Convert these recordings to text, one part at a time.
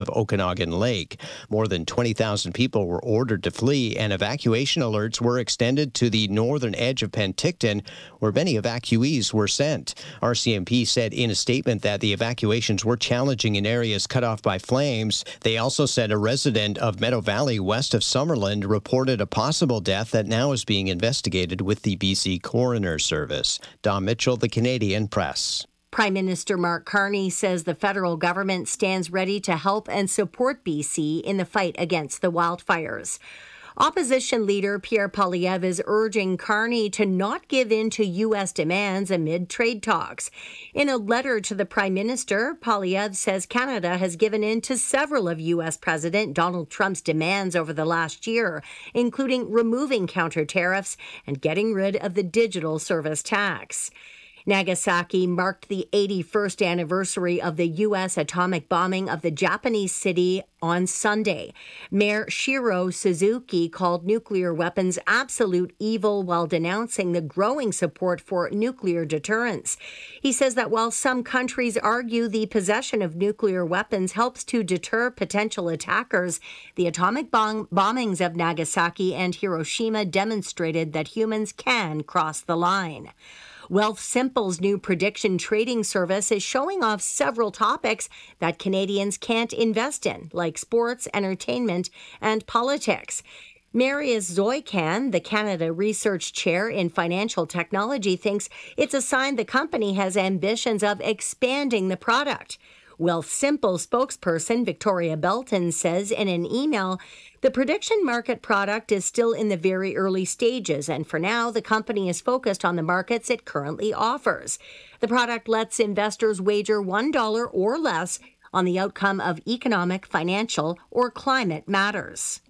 of Okanagan Lake. More than 20,000 people were ordered to flee, and evacuation alerts were extended to the northern edge of Penticton, where many evacuees were sent. RCMP said in a statement that the evacuations were challenging in areas cut off by flames. They also said a resident of Meadow Valley west of Summerland reported a possible death that now is being investigated with the BC Coroner Service. Don Mitchell, The Canadian Press. Prime Minister Mark Carney says the federal government stands ready to help and support BC in the fight against the wildfires. Opposition leader Pierre Poilievre is urging Carney to not give in to U.S. demands amid trade talks. In a letter to the Prime Minister, Poilievre says Canada has given in to several of U.S. President Donald Trump's demands over the last year, including removing counter tariffs and getting rid of the digital service tax. Nagasaki marked the 81st anniversary of the U.S. atomic bombing of the Japanese city on Sunday. Mayor Shiro Suzuki called nuclear weapons absolute evil while denouncing the growing support for nuclear deterrence. He says that while some countries argue the possession of nuclear weapons helps to deter potential attackers, the atomic bombings of Nagasaki and Hiroshima demonstrated that humans can cross the line. Wealthsimple's new prediction trading service is showing off several topics that Canadians can't invest in, like sports, entertainment, and politics. Marius Zoican, the Canada Research Chair in Financial Technology, thinks it's a sign the company has ambitions of expanding the product. Wealthsimple spokesperson Victoria Belton says in an email, the prediction market product is still in the very early stages, and for now, the company is focused on the markets it currently offers. The product lets investors wager $1 or less on the outcome of economic, financial, or climate matters.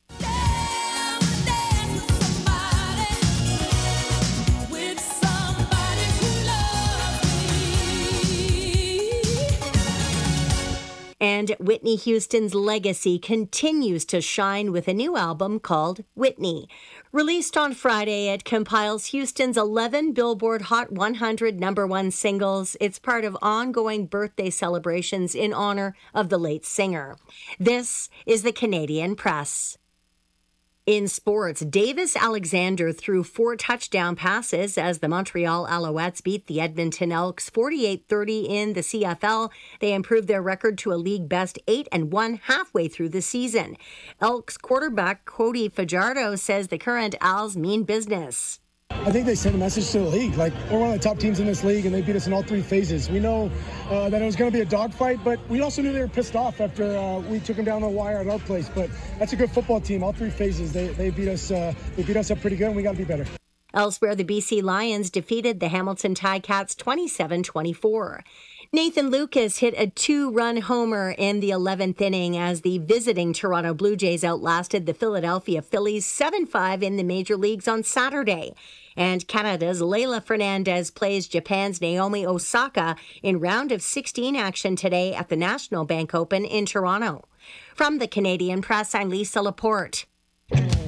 And Whitney Houston's legacy continues to shine with a new album called Whitney. Released on Friday, it compiles Houston's 11 Billboard Hot 100 #1 singles. It's part of ongoing birthday celebrations in honor of the late singer. This is the Canadian Press. In sports, Davis Alexander threw 4 touchdown passes as the Montreal Alouettes beat the Edmonton Elks 48-30 in the CFL. They improved their record to a league-best 8-1 halfway through the season. Elks quarterback Cody Fajardo says the current Als mean business. I think they sent a message to the league, like, we're one of the top teams in this league, and they beat us in all 3 phases. We know that it was going to be a dogfight, but we also knew they were pissed off after we took them down the wire at our place. But that's a good football team, all 3 phases. They beat us up pretty good, and we got to be better. Elsewhere, the BC Lions defeated the Hamilton Ticats 27-24. Nathan Lucas hit a 2-run homer in the 11th inning as the visiting Toronto Blue Jays outlasted the Philadelphia Phillies 7-5 in the major leagues on Saturday. And Canada's Leila Fernandez plays Japan's Naomi Osaka in round of 16 action today at the National Bank Open in Toronto. From the Canadian Press, I'm Lisa Laporte.